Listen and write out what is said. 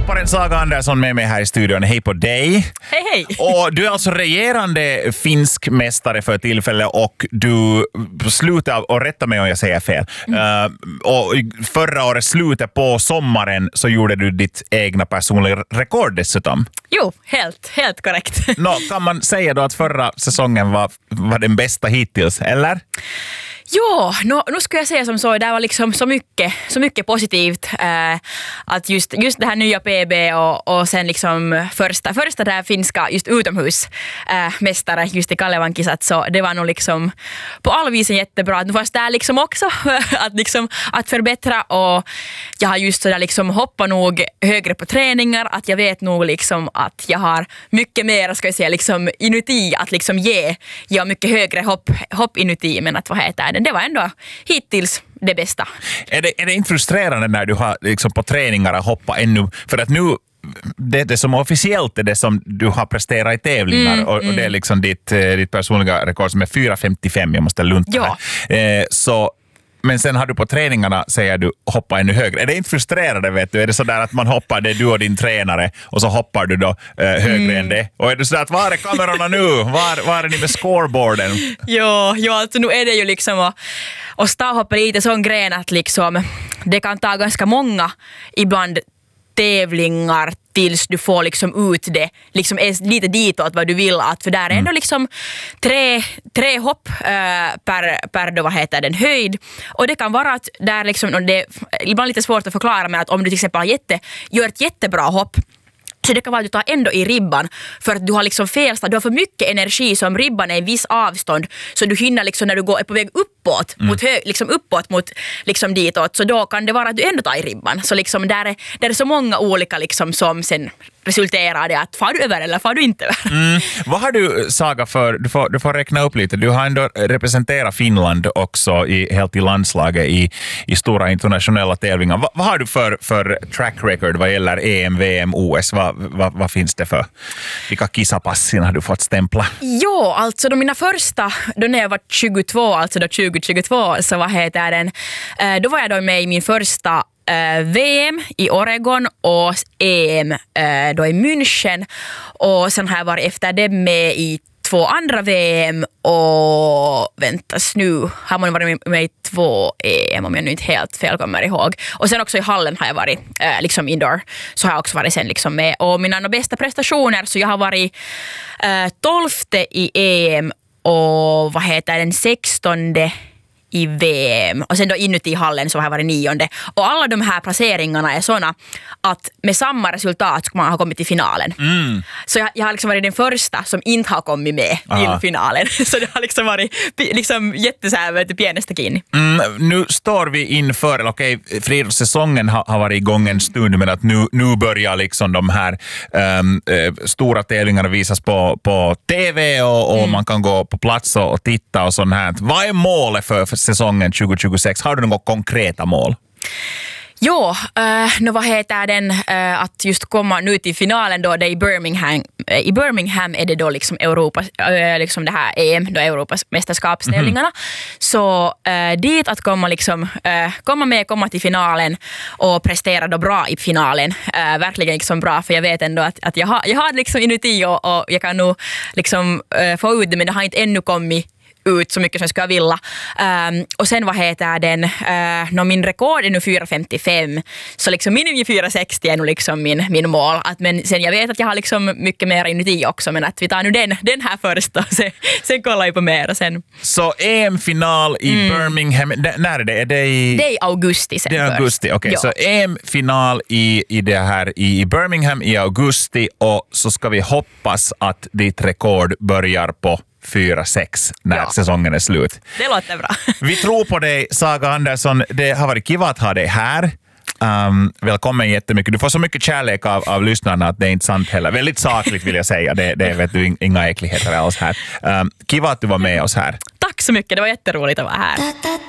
Hopparen Saga Andersson med mig här i studion. Hej på dig. Hej, hej. Och du är alltså regerande finsk mästare för tillfälle och du slutet av, och rätta mig om jag säger fel, och förra året, slutet på sommaren, så gjorde du ditt egna personliga rekord dessutom. Jo, helt korrekt. Kan man säga då att förra säsongen var den bästa hittills, eller? Jo, nu ska jag säga som så, det var liksom så mycket positivt att just det här nya PB och sen liksom första där finska just utomhus mästare just i Kalevankisat, så det var nog liksom på all vis jättebra. Nu fanns där liksom också att förbättra, och jag har just så där liksom hoppat nog högre på träningar, att jag vet nog liksom att jag har mycket mer, ska jag säga, liksom inuti att liksom ge mycket högre hopp inuti, men att vad heter det var ändå hittills det bästa. Är det inte frustrerande när du har liksom på träningar hoppat ännu, för att nu det som officiellt är det som du har presterat i tävlingar och det är liksom ditt personliga rekord som är 4,55, jag måste lunta här. Men sen har du på träningarna, säger du, hoppa ännu högre. Är det inte frustrerande, vet du? Är det så där att man hoppar, det är du och din tränare, och så hoppar du då högre än det? Och är du så där att var är kamerorna nu? Var är ni med scoreboarden? Jo, alltså nu är det ju liksom och stavhoppa lite sån gren att liksom det kan ta ganska många ibland tävlingar tills du får liksom ut det liksom är lite ditåt vad du vill, att för där är ändå liksom tre hopp per då, vad heter den, höjd, och det kan vara att där liksom, det är ibland lite svårt att förklara, men att om du till exempel gör ett jättebra hopp, så det kan vara att du tar ändå i ribban för att du har liksom felstad, du har för mycket energi, som ribban är en viss avstånd, så du hinner liksom när du är på väg uppåt uppåt mot liksom ditåt, så då kan det vara att du ändå tar i ribban. Så liksom där är så många olika liksom som sen resulterar det att far du över eller far du inte över. Vad har du, Saga, för du får räkna upp lite. Du har ändå representerat Finland också helt i landslaget i stora internationella tävlingar. Vad har du för track record vad gäller EM, VM, OS? Vad finns det för? Vilka kisapassin har du fått stämpla? Jo, alltså mina första, då när jag var 22, alltså då 2022, så då var jag då med i min första VM i Oregon och EM då i München, och sen har jag varit efter det med i 2 andra VM, och väntas nu har man varit med i 2 EM om jag nu inte helt fel kommer ihåg, och sen också i hallen har jag varit liksom indoor, så har jag också varit sen liksom med, och mina bästa prestationer, så jag har varit 12:e i EM och den 16:e i VM, och sen då inuti hallen så har jag varit 9:e, och alla de här placeringarna är såna att med samma resultat ska man ha kommit till finalen. Så jag har liksom varit den första som inte har kommit med till finalen, så det har liksom varit liksom jättesärvet pienestakin. Nu står vi inför, friidrottssäsongen har varit igång en stund, men att nu börjar liksom de här stora tävlingarna visas på TV och man kan gå på plats och titta och sånt här. Vad är målet för säsongen 2026? Har du några konkreta mål? Jo, att just komma nu till finalen då, det är i Birmingham. I Birmingham är det då liksom Europas, liksom det här EM, då Europas mästerskapstävlingarna. Så dit att komma till finalen och prestera då bra i finalen. Verkligen liksom bra, för jag vet ändå att jag har liksom inuti och jag kan nog liksom få ut det, men det har inte ännu kommit ut så mycket som jag skulle vilja. Och sen min rekord är nu 4,55, så liksom minimum 4,60 är nu liksom min mål. Men sen jag vet att jag har liksom mycket mer inuti också, men att vi tar nu den här först och sen kollar vi på mer och sen. Så EM-final i Birmingham, när är det? Är det i augusti sen. Det är augusti, okej. Ja. Så EM-final i det här i Birmingham i augusti, och så ska vi hoppas att ditt rekord börjar på 4-6 när säsongen är slut. Det låter bra. Vi tror på dig, Saga Andersson. Det har varit kiva att ha dig här. Välkommen jättemycket. Du får så mycket kärlek av lyssnarna att det är inte sant heller. Väldigt sakligt vill jag säga. Det vet du, inga äckligheter alls här. Kiva att du var med oss här. Tack så mycket, det var jätteroligt att vara här.